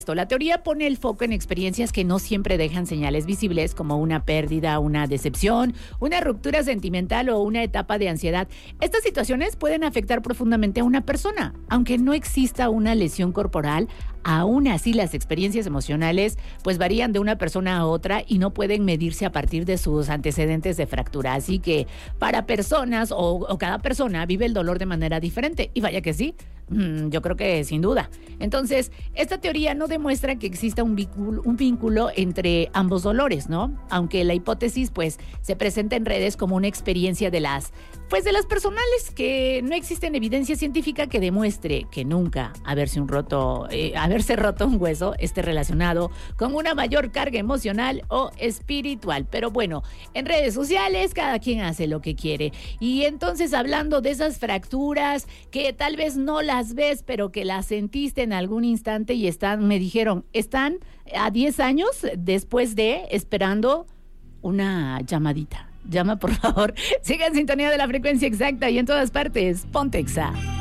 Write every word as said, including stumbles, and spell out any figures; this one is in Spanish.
La teoría pone el foco en experiencias que no siempre dejan señales visibles, como una pérdida, una decepción, una ruptura sentimental o una etapa de ansiedad. Estas situaciones pueden afectar profundamente a una persona. Aunque no exista una lesión corporal, aún así las experiencias emocionales pues varían de una persona a otra y no pueden medirse a partir de sus antecedentes de fractura. Así que para personas o, o cada persona vive el dolor de manera diferente. Y vaya que sí, yo creo que sin duda. Entonces, esta teoría no demuestra que exista un vínculo, un vínculo entre ambos dolores, ¿no? Aunque la hipótesis, pues, se presenta en redes como una experiencia de las, pues, de las personales, que no existe evidencia científica que demuestre que nunca haberse un roto, eh, haberse roto un hueso esté relacionado con una mayor carga emocional o espiritual. Pero bueno, en redes sociales cada quien hace lo que quiere. Y entonces, hablando de esas fracturas que tal vez no las ves, pero que las sentiste en algún instante y están, me dijeron, están a diez años después de esperando una llamadita. Llama, por favor. Siga en sintonía de La Frecuencia Exacta y en todas partes. Ponte Exa.